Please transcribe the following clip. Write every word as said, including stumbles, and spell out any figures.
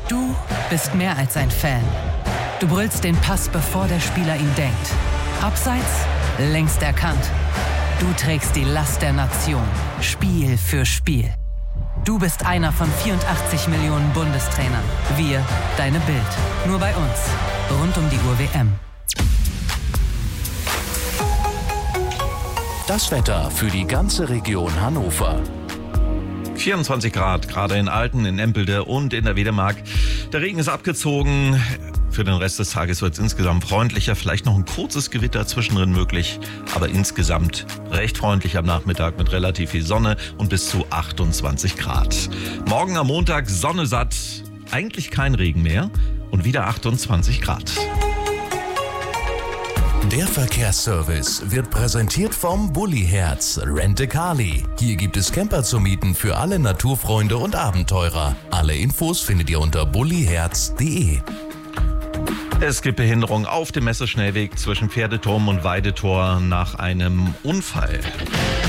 Du bist mehr als ein Fan. Du brüllst den Pass, bevor der Spieler ihn denkt. Abseits, längst erkannt. Du trägst die Last der Nation, Spiel für Spiel. Du bist einer von vierundachtzig Millionen Bundestrainern. Wir, deine Bild. Nur bei uns. Rund um die Uhr W M. Das Wetter für die ganze Region Hannover. vierundzwanzig Grad, gerade in Alten, in Empelde und in der Wedemark. Der Regen ist abgezogen. Für den Rest des Tages wird es insgesamt freundlicher. Vielleicht noch ein kurzes Gewitter zwischendrin möglich. Aber insgesamt recht freundlich am Nachmittag mit relativ viel Sonne und bis zu achtundzwanzig Grad. Morgen am Montag Sonne satt. Eigentlich kein Regen mehr und wieder achtundzwanzig Grad. Der Verkehrsservice wird präsentiert vom Bulli-Herz Rent-A-Car-Li. Hier gibt es Camper zu mieten für alle Naturfreunde und Abenteurer. Alle Infos findet ihr unter bulliherz punkt de. Es gibt Behinderung auf dem Messeschnellweg zwischen Pferdeturm und Weidetor nach einem Unfall.